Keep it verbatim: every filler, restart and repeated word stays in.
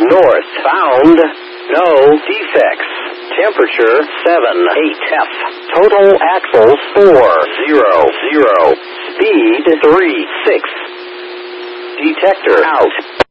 north. Found no defects. Temperature seven eight F. Total axles four zero zero. Speed three six. Detector out.